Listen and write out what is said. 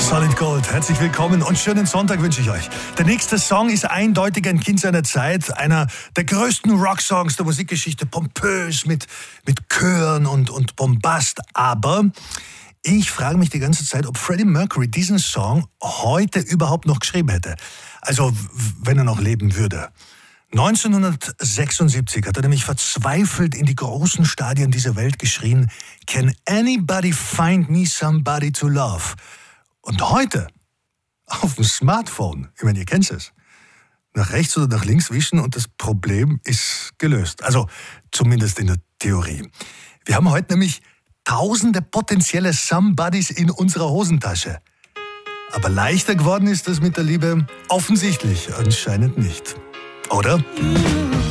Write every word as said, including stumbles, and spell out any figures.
Solid Gold, herzlich willkommen und schönen Sonntag wünsche ich euch. Der nächste Song ist eindeutig ein Kind seiner Zeit, einer der größten Rocksongs der Musikgeschichte, pompös mit, mit Chören und, und Bombast. Aber ich frage mich die ganze Zeit, ob Freddie Mercury diesen Song heute überhaupt noch geschrieben hätte. Also, wenn er noch leben würde. neunzehnhundertsechsundsiebzig hat er nämlich verzweifelt in die großen Stadien dieser Welt geschrien, "Can anybody find me somebody to love?" Und heute, auf dem Smartphone, ich meine, ihr kennt es, nach rechts oder nach links wischen und das Problem ist gelöst. Also zumindest in der Theorie. Wir haben heute nämlich tausende potenzielle Somebodies in unserer Hosentasche. Aber leichter geworden ist das mit der Liebe offensichtlich anscheinend nicht. Oder?